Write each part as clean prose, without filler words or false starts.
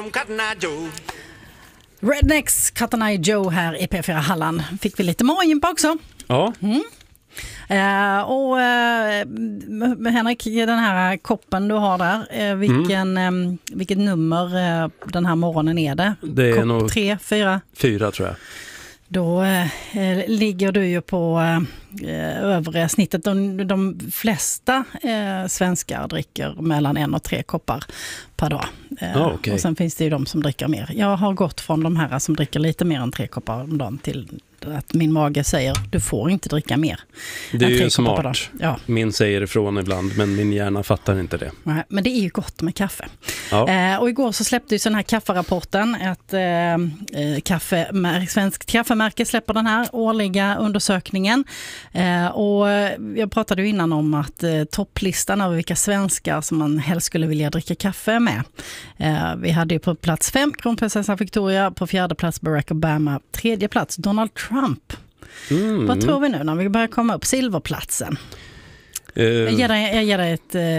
Rednecks, Cotton Eye Joe här i P4 Halland. Fick vi lite morgongympa också. Ja. Henrik, den här koppen du har där, vilket nummer den här morgonen är det? Det är Kopp nog 3, 4? 4 tror jag. Då ligger du ju på övre snittet. De flesta svenskar dricker mellan 1 och 3 koppar per dag. Okay. Och sen finns det ju de som dricker mer. Jag har gått från de här som dricker lite mer än 3 koppar om dagen till att min mage säger du får inte dricka mer. Det är ju smart. Ja. Min säger ifrån ibland, men min hjärna fattar inte det. Nej, men det är ju gott med kaffe. Ja. Och igår så släppte ju den här kafferapporten. Ett svenskt kaffemärke släpper den här årliga undersökningen. Och jag pratade ju innan om att topplistan över vilka svenskar som man helst skulle vilja dricka kaffe med. Vi hade ju på plats 5 kronprinsessan Victoria, på 4:e plats Barack Obama, 3:e plats Donald Trump. Vad tror vi nu när vi börjar komma upp silverplatsen? Jag ger dig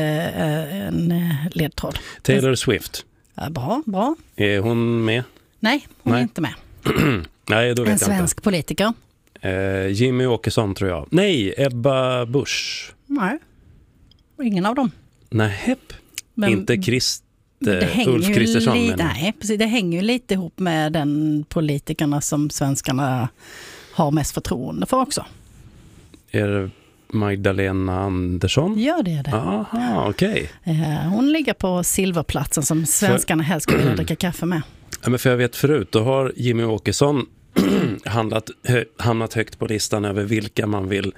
en ledtråd. Taylor Swift. Bra. Är hon med? Nej, hon är inte med. Nej, då vet jag inte. En svensk politiker. Jimmy Åkesson tror jag. Nej, Ebba Busch. Nej, ingen av dem. Nej, inte Ulf Kristersson. Nej, precis. Det hänger ju lite ihop med den politikerna som svenskarna har mest förtroende för också. Är det Magdalena Andersson? Ja, det är det. Aha, okej. Hon ligger på silverplatsen som svenskarna helst skulle vilja dricka kaffe med. Ja, men för jag vet förut, då har Jimmy Åkesson hamnat högt på listan över vilka man vill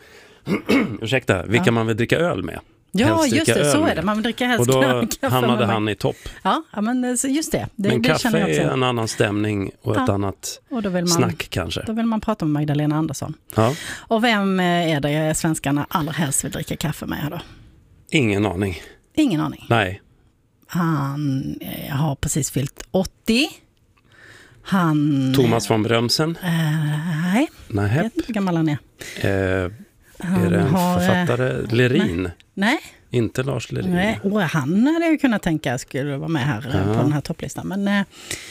man vill dricka öl med. Ja, just det, så är det. Man vill dricka helst och då kaffe hamnade han i topp. Ja, men just det. Men det kaffe är en annan stämning och ett annat snack kanske. Då vill man prata med Magdalena Andersson. Ja. Och vem är det svenskarna allra helst vill dricka kaffe med då? Ingen aning. Ingen aning? Nej. Han har precis fyllt 80. Thomas von Brömsen? Nej. Jag vet inte hur gammal han är. Är det en författare? Lerin? Nej. Inte Lars Lerin. Nej. Och han hade ju kunnat tänka skulle vara med här på den här topplistan. Men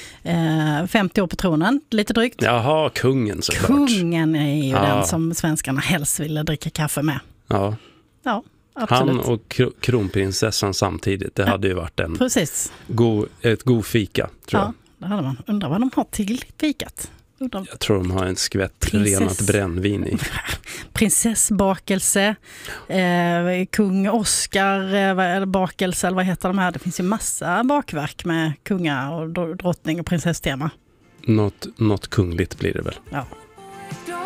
50 år på tronen, lite drygt. Jaha, kungen såklart. Kungen är ju den som svenskarna helst ville dricka kaffe med. Ja. Ja, absolut. Han och kronprinsessan samtidigt, det hade ju varit ett god fika, tror jag. Ja, det hade man. Undrar vad de har till fikat. Jag tror de har en skvätt renat brännvin i. Prinsessbakelse, kung Oscar bakelse, eller vad heter de här? Det finns ju massa bakverk med kunga och drottning och prinsesstema. Något kungligt blir det väl. Ja.